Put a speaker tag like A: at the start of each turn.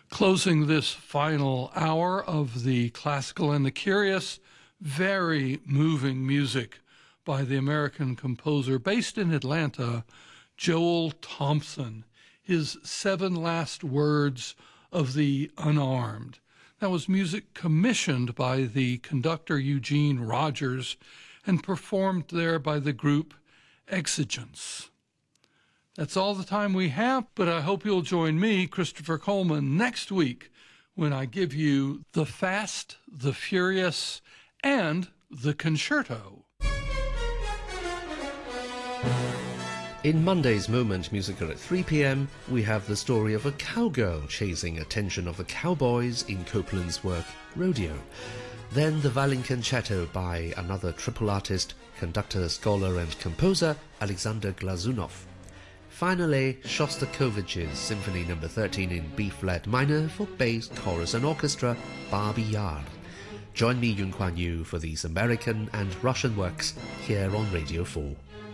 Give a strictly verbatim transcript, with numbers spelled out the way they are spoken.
A: Closing this final hour of the Classical and the Curious, very moving music by the American composer based in Atlanta, Joel Thompson. His Seven Last Words of the Unarmed. That was music commissioned by the conductor Eugene Rogers and performed there by the group Exigence. That's all the time we have, but I hope you'll join me, Christopher Coleman, next week when I give you The Fast, the Furious, and the Concerto.
B: In Monday's Moment Musical at three p.m, we have the story of a cowgirl chasing attention of the cowboys in Copland's work Rodeo. Then the Violin Concerto by another triple artist, conductor, scholar and composer Alexander Glazunov. Finally, Shostakovich's Symphony number thirteen in B-flat minor for bass, chorus and orchestra, Babi Yar. Join me, Yun Kuan Yu, for these American and Russian works here on Radio four.